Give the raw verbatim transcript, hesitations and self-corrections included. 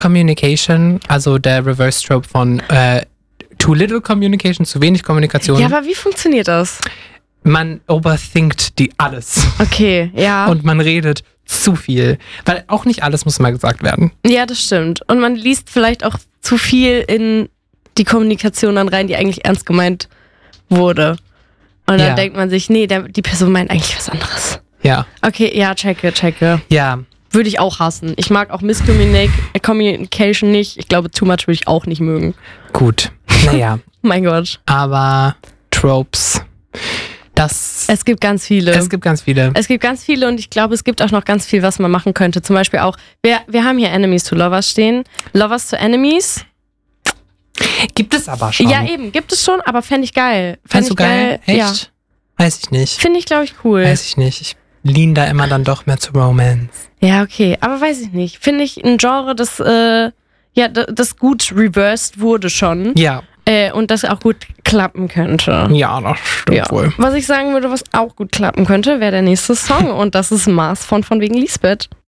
Communication, also der Reverse Trope von äh, too little communication, zu wenig Kommunikation. Ja, aber wie funktioniert das? Man overthinkt die alles. Okay, ja. Und man redet zu viel. Weil auch nicht alles muss mal gesagt werden. Ja, das stimmt. Und man liest vielleicht auch zu viel in die Kommunikation dann rein, die eigentlich ernst gemeint wurde. Und dann Ja. denkt man sich, nee, der, die Person meint eigentlich was anderes. Ja. Okay, ja, checke, checke. Ja. Würde ich auch hassen. Ich mag auch Miscommunication nicht. Ich glaube, too much würde ich auch nicht mögen. Gut. Naja. Mein Gott. Aber Tropes. Das. Es gibt ganz viele. Es gibt ganz viele. Es gibt ganz viele und ich glaube, es gibt auch noch ganz viel, was man machen könnte. Zum Beispiel auch, wir, wir haben hier Enemies to Lovers stehen. Lovers to Enemies. Gibt es aber schon. Ja, eben, gibt es schon, aber fände ich geil. Fänd Fändest ich du geil? Echt? Ja. Weiß ich nicht. Finde ich, glaube ich, cool. Weiß ich nicht. Ich lean da immer dann doch mehr zu Romance. Ja, okay, aber weiß ich nicht. Finde ich ein Genre, das, äh, ja, d- das gut reversed wurde schon. Ja. Äh, und das auch gut klappen könnte. Ja, das stimmt Ja. wohl. Was ich sagen würde, was auch gut klappen könnte, wäre der nächste Song. Und das ist Mars von von wegen Lisbeth.